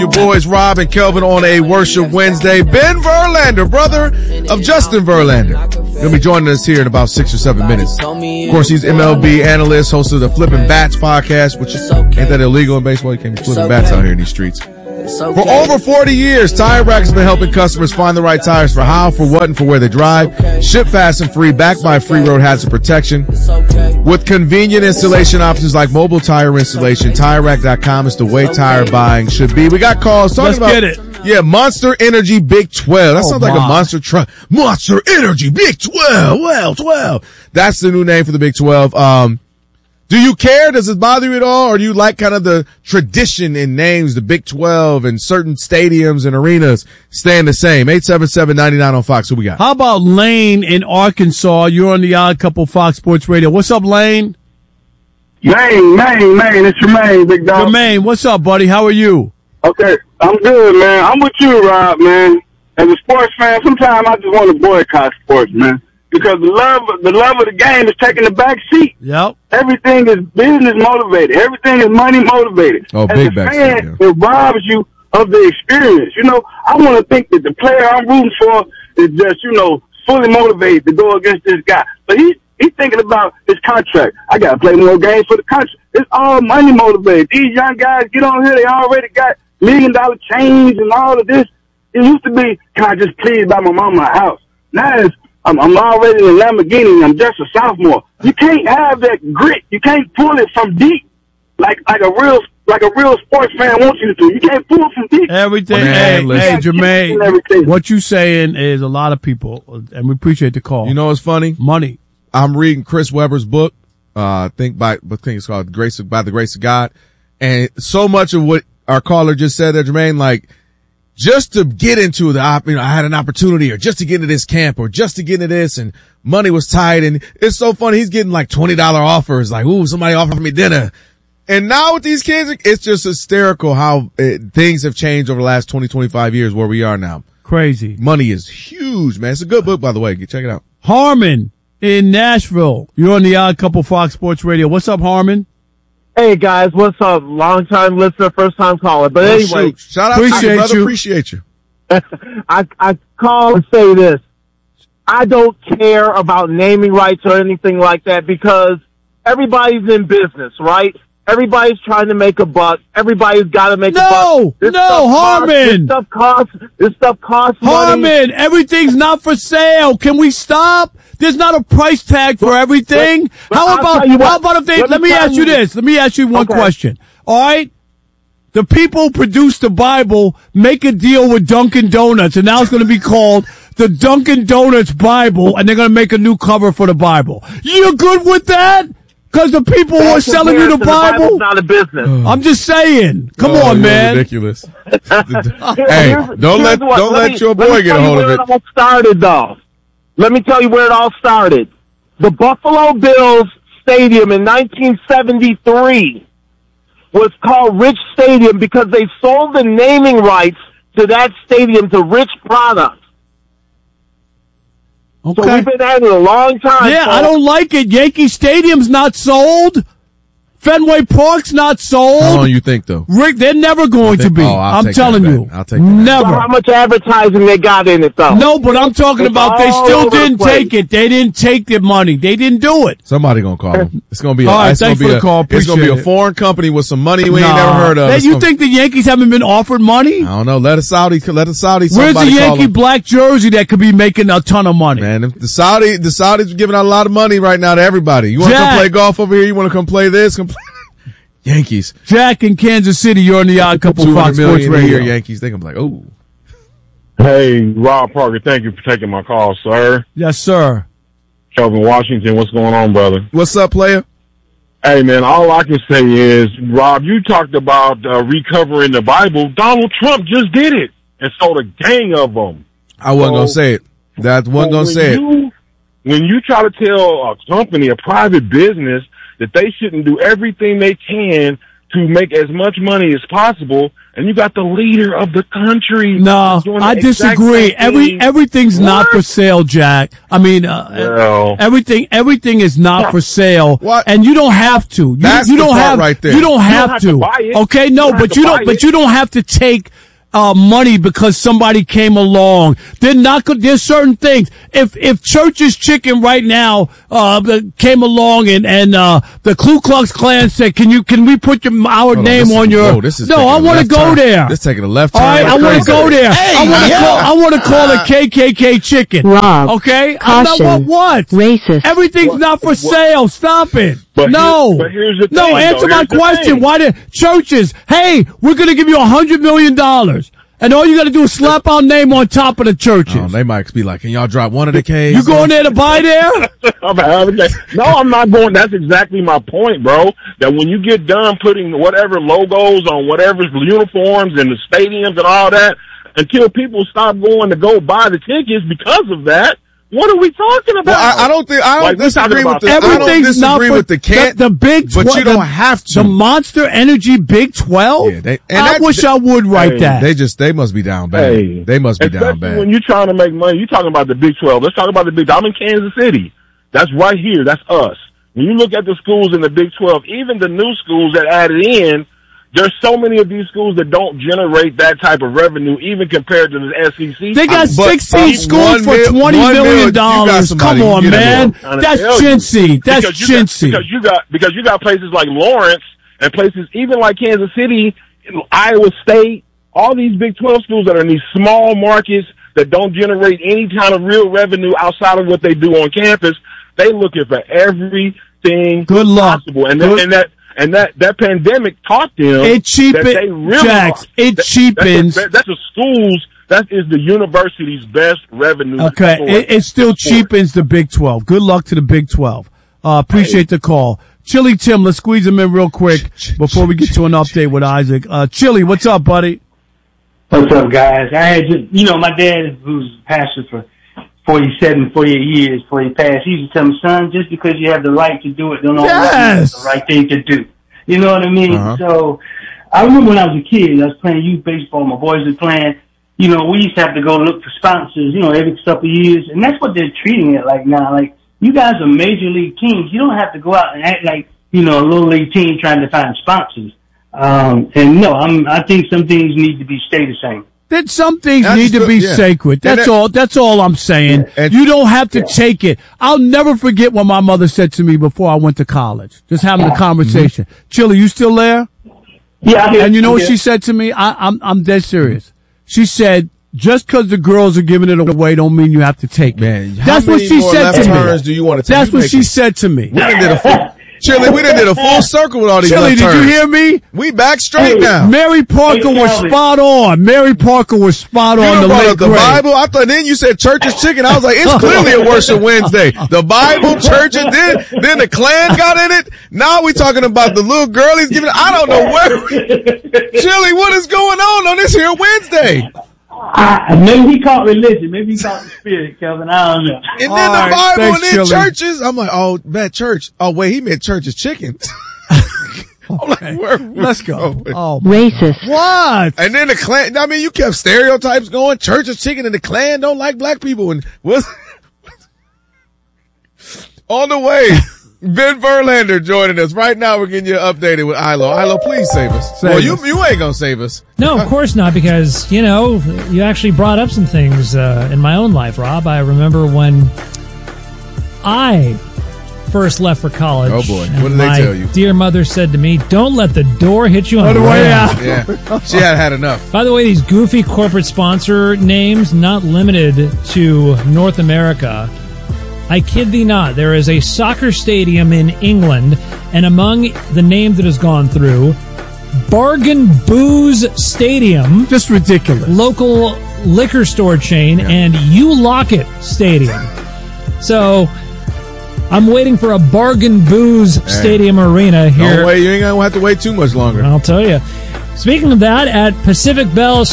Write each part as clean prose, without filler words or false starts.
your boys Rob and Kelvin on a Worship Wednesday. Ben Verlander, brother of Justin Verlander, gonna be joining us here in about 6 or 7 minutes. Of course, he's MLB analyst, host of the Flipping Bats podcast, which ain't that illegal in baseball? You can't be flipping bats out here in these streets. For over 40 years, Tire Rack has been helping customers find the right tires for how, for what, and for where they drive. Ship fast and free, backed by free road hazard protection. With convenient installation options like mobile tire installation, TireRack.com is the way tire buying should be. We got calls talking about, get it. Yeah, Monster Energy Big 12. That sounds like a monster truck. Monster Energy Big 12. Well, 12. That's the new name for the Big 12. Do you care? Does it bother you at all? Or do you like kind of the tradition in names, the Big 12 and certain stadiums and arenas staying the same? 877-99 on Fox. Who we got? How about Lane in Arkansas? You're on the Odd Couple Fox Sports Radio. What's up, Lane? Maine. It's Jermaine, big dog. Jermaine, what's up, buddy? How are you? Okay, I'm good, man. I'm with you, Rob, man. As a sports fan, sometimes I just want to boycott sports, man. Because the love of the game is taking the back seat. Yep. Everything is business motivated. Everything is money motivated. Oh, as big a back fan, seat, yeah. it robs you of the experience. You know, I want to think that the player I'm rooting for is just, fully motivated to go against this guy. But he's thinking about his contract. I got to play more games for the contract. It's all money motivated. These young guys get on here, they already got $1 million chains and all of this. It used to be, can I just please buy my mama a house? Now it's, I'm already in a Lamborghini. I'm just a sophomore. You can't have that grit. You can't pull it from deep like a real sports fan wants you to do. You can't pull it from deep. Everything. Man, hey, Jermaine, everything. what you saying is a lot of people, and we appreciate the call. You know what's funny? Money. I'm reading Chris Webber's book. I think it's called By the Grace of God. And so much of what our caller just said there, Jermaine, like, just to get into I had an opportunity, or just to get into this camp, or just to get into this, and money was tight. And it's so funny. He's getting like $20 offers, like, ooh, somebody offered me dinner. And now with these kids, it's just hysterical how things have changed over the last 20, 25 years where we are now. Crazy. Money is huge, man. It's a good book, by the way. Check it out. Harmon in Nashville. You're on the Odd Couple Fox Sports Radio. What's up, Harmon? Hey guys, what's up? Long time listener, first time caller. But anyway, shout out to you, brother. Appreciate you. I call and say this. I don't care about naming rights or anything like that because everybody's in business, right? Everybody's trying to make a buck. Everybody's got to make a buck. Harmon. This stuff costs money. Harmon, everything's not for sale. Can we stop? There's not a price tag for everything. How about if they, let me ask you this. Let me ask you one question. All right? The people who produce the Bible make a deal with Dunkin' Donuts, and now it's going to be called the Dunkin' Donuts Bible, and they're going to make a new cover for the Bible. You good with that? Because the people who are selling you the Bible, not a business. I'm just saying. Come on, man. Ridiculous. Hey, don't let your boy get a hold of it. Let me tell you where it all started, though. Let me tell you where it all started. The Buffalo Bills Stadium in 1973 was called Rich Stadium because they sold the naming rights to that stadium to Rich Products. Okay. So we've been at it a long time. Yeah, I don't like it. Yankee Stadium's not sold. Fenway Park's not sold. How long you think, though? Rick, they're never going to be. I'm telling you. I'll take that. Never. How much advertising they got in it, though? No, but I'm talking about they still didn't take it. They didn't take the money. They didn't do it. Somebody gonna call them. It's gonna be all right, thanks for the call. It's gonna be a foreign company with some money we ain't never heard of. You think the Yankees haven't been offered money? I don't know. Let a Saudi. Where's the Yankee black jersey that could be making a ton of money? Man, the Saudis are giving out a lot of money right now to everybody. You want to come play golf over here? You want to come play this? Yankees. Jack in Kansas City, you're on the Odd Couple Fox Sports Radio. Yankees, they can be like, oh. Hey, Rob Parker, thank you for taking my call, sir. Yes, sir. Kelvin Washington, what's going on, brother? What's up, player? Hey, man, all I can say is, Rob, you talked about recovering the Bible. Donald Trump just did it, and sold a gang of them. I wasn't going to say it. That wasn't going to say it. When you try to tell a company, a private business, that they shouldn't do everything they can to make as much money as possible, and you got the leader of the country. No, I disagree. Everything's not for sale, Jack. I mean, everything is not for sale, and you don't have to. You don't have right there. You don't have to. Okay, no, but you don't have to take money because somebody came along. They're not good. There's certain things. If Church's Chicken right now, came along and the Ku Klux Klan said, can we put our name on your, I want to go there. This taking a left turn. All right, I want to go there. Hey, I want to call it KKK Chicken. Rob. Okay? Caution. What? Racist. Everything's not for sale. Stop it. But here's the thing. No, answer my question. Why the churches, hey, we're going to give you $100 million. And all you got to do is slap our name on top of the churches. Oh, they might be like, can y'all drop one of the K's? You going there to buy there? No, I'm not going. That's exactly my point, bro. That when you get done putting whatever logos on whatever uniforms and the stadiums and all that, until people stop going to go buy the tickets because of that, what are we talking about? Well, I don't disagree with the can't. The Big 12, but you don't have to. The Monster Energy Big 12. Yeah, I wish I would write that. They must be down bad. Hey, they must be down bad. When you're trying to make money, you're talking about the Big 12. Let's talk about the Big. I'm in Kansas City. That's right here. That's us. When you look at the schools in the Big 12, even the new schools that added in, there's so many of these schools that don't generate that type of revenue, even compared to the SEC. They got 16 schools for $20 million. Come on, man. That's chintzy. That's chintzy. Because you got places like Lawrence and places even like Kansas City, Iowa State, all these Big 12 schools that are in these small markets that don't generate any kind of real revenue outside of what they do on campus. They looking for everything Good luck. possible. And that pandemic taught them it cheapens, that they realized Jax, it cheapens. That's the schools. That is the university's best revenue. Okay, it still cheapens the Big 12. Good luck to the Big 12. Appreciate the call. Chili Tim, let's squeeze him in real quick before we get to an update with Isaac. Chili, what's up, buddy? What's up, guys? I had just, my dad, who's pastor for 48 years before he passed, he used to tell me, son, just because you have the right to do it, don't always mean it's the right thing to do. You know what I mean? Uh-huh. So I remember when I was a kid, I was playing youth baseball, my boys were playing, we used to have to go look for sponsors, every couple of years, and that's what they're treating it like now. Like, you guys are major league teams. You don't have to go out and act like, a little league team trying to find sponsors. I think some things need to stay the same. That some things need to be sacred. That's all. That's all I'm saying. You don't have to take it. I'll never forget what my mother said to me before I went to college. Just having a conversation. Mm-hmm. Chili, you still there? Yeah. And you know what she said to me? I'm dead serious. She said, just because the girls are giving it away don't mean you have to take it. Man, that's what she said to me. Do you want to take? That's what she said to me. Chili, we done did a full circle with all these Chili, did you hear me? We back straight now. Mary Parker was spot on. Mary Parker was spot on. The Bible. I thought then you said Church's Chicken. I was like, it's clearly a Worship Wednesday. The Bible, church, and then the Klan got in it. Now we talking about the little girl he's giving. I don't know where. Chili, what is going on this here Wednesday? Maybe he caught religion. Maybe he caught the spirit, Kelvin. I don't know. And then the Bible and then churches. I'm like, oh, that church. Oh, wait, he meant Church's Chicken. I'm like, where? Let's go. Oh, racist. What? And then the Klan. I mean, you kept stereotypes going. Church's Chicken and the Klan don't like black people. And what's on the way? Ben Verlander joining us. Right now, we're getting you updated with Ilo. Ilo, please save us. You ain't gonna save us. No, of course not, because, you actually brought up some things in my own life, Rob. I remember when I first left for college. Oh, boy. What did they tell you? My dear mother said to me, don't let the door hit you on the way out. Yeah, she had enough. By the way, these goofy corporate sponsor names, not limited to North America. I kid thee not, there is a soccer stadium in England, and among the names that has gone through, Bargain Booze Stadium. Just ridiculous. Local liquor store chain, and You Lock It Stadium. So, I'm waiting for a Bargain Booze Stadium arena here. Don't wait, you ain't gonna have to wait too much longer. I'll tell you. Speaking of that, at Pacific Bell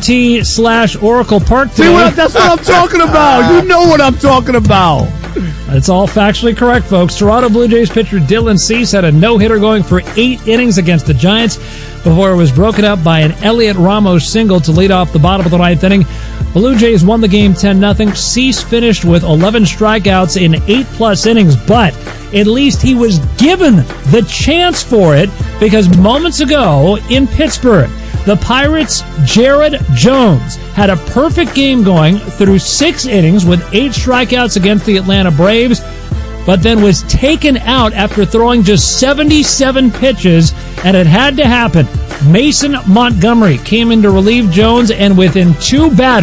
/SBC/AT&T/Oracle Park today. See, that's what I'm talking about. You know what I'm talking about. It's all factually correct, folks. Toronto Blue Jays pitcher Dylan Cease had a no-hitter going for 8 innings against the Giants before it was broken up by an Elliot Ramos single to lead off the bottom of the 9th inning. Blue Jays won the game 10-0. Cease finished with 11 strikeouts in 8+ innings, but at least he was given the chance for it, because moments ago in Pittsburgh, the Pirates' Jared Jones had a perfect game going through 6 innings with 8 strikeouts against the Atlanta Braves, but then was taken out after throwing just 77 pitches, and it had to happen. Mason Montgomery came in to relieve Jones, and within 2 batters,